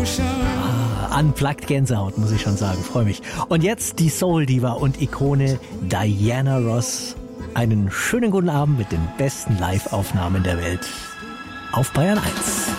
Unplugged Gänsehaut, muss ich schon sagen. Freue mich. Und jetzt die Soul-Diva und Ikone Diana Ross. Einen schönen guten Abend mit den besten Live-Aufnahmen der Welt auf Bayern 1.